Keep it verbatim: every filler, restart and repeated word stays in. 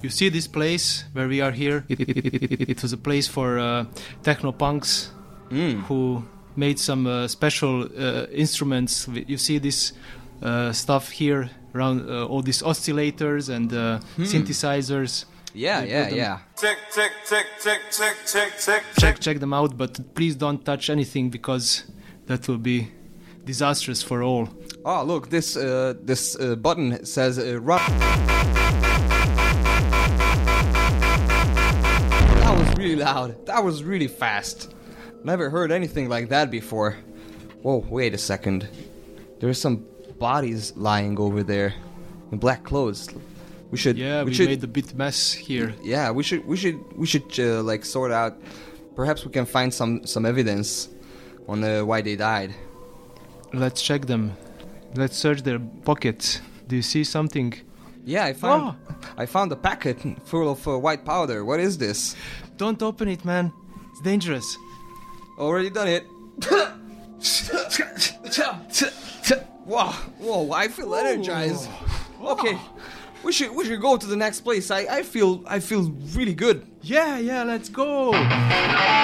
you see this place where we are here? It, it, it, it, it, it was a place for uh, techno punks mm. who made some uh, special uh, instruments. You see this uh, stuff here around uh, all these oscillators and uh, hmm. synthesizers. Yeah, they yeah, yeah. Check, check, check, check, check, check, check, check, check them out, but please don't touch anything because that will be disastrous for all. Oh, look, this uh, this uh, button says uh, run. That was really loud. That was really fast. Never heard anything like that before. Whoa, wait a second. There's some bodies lying over there in black clothes. We should. Yeah, we, we should, made a bit mess here. Yeah, we should. We should. We should uh, like sort out. Perhaps we can find some some evidence on uh, why they died. Let's check them. Let's search their pockets. Do you see something? Yeah, I found. Oh. I found a packet full of uh, white powder. What is this? Don't open it, man. It's dangerous. Already done it. Wow! Whoa! I feel energized. Okay. We should we should go to the next place. I, I feel I feel really good. Yeah, yeah, let's go.